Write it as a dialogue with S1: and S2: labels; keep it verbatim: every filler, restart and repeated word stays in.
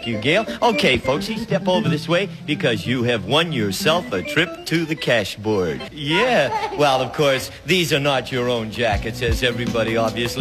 S1: you, Gail. Okay, folks, you step over this way because you have won yourself a trip to the cashboard. Yeah. Well, of course, these are not your own jackets, as everybody obviously